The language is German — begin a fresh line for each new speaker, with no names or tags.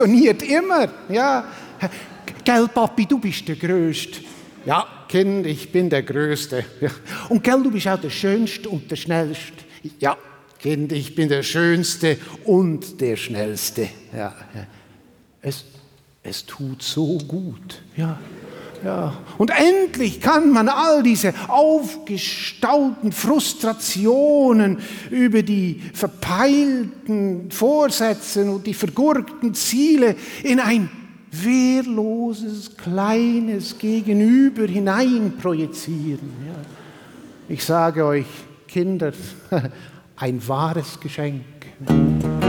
Funktioniert immer, ja. Gell, Papi, du bist der Größte. Ja, Kind, ich bin der Größte. Ja. Und gell, du bist auch der Schönste und der Schnellste. Ja, Kind, ich bin der Schönste und der Schnellste. Ja. Es tut so gut, ja. Ja. Und endlich kann man all diese aufgestauten Frustrationen über die verpeilten Vorsätze und die vergurkten Ziele in ein wehrloses, kleines Gegenüber hinein projizieren. Ja. Ich sage euch, Kinder, ein wahres Geschenk.